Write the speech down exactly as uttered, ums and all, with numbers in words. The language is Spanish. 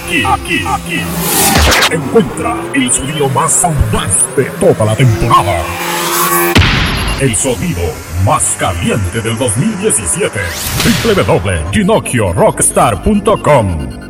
aquí, aquí, aquí. Encuentra el sonido más audaz de toda la temporada. El sonido más caliente del dos mil diecisiete. doble u doble u doble u punto ginocchio rockstar punto com